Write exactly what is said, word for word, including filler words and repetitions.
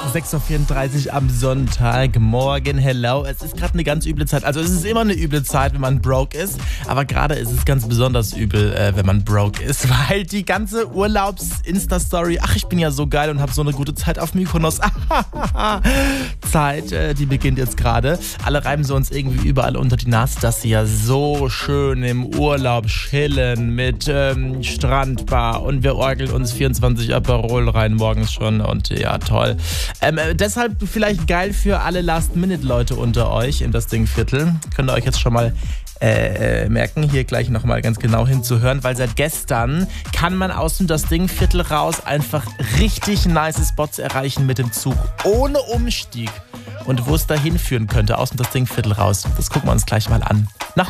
sechs Uhr vierunddreißig am Sonntagmorgen. Hello. Es ist gerade eine ganz üble Zeit. Also es ist immer eine üble Zeit, wenn man broke ist. Aber gerade ist es ganz besonders übel, äh, wenn man broke ist. Weil die ganze Urlaubs-Insta-Story, ach, ich bin ja so geil und habe so eine gute Zeit auf Mykonos. Zeit, äh, die beginnt jetzt gerade. Alle reiben sie uns irgendwie überall unter die Nase, dass sie ja so schön im Urlaub chillen mit ähm, Strandbar. Und wir orgeln uns vierundzwanzig Aperol rein morgens schon. Und ja, toll. Ähm, äh, deshalb vielleicht geil für alle Last-Minute-Leute unter euch in das Dingviertel. Könnt ihr euch jetzt schon mal äh, äh, merken, hier gleich nochmal ganz genau hinzuhören, weil seit gestern kann man aus dem das Dingviertel raus einfach richtig nice Spots erreichen mit dem Zug. Ohne Umstieg. Und wo es da hinführen könnte, aus dem das Dingviertel raus, das gucken wir uns gleich mal an. Nach